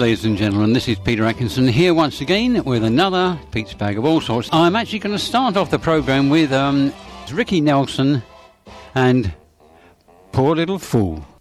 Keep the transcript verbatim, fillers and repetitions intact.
ladies and gentlemen. This is Peter Atkinson here once again with another Pete's Bag of All Sorts. I'm actually going to start off the programme with um, Ricky Nelson and Poor Little Fool.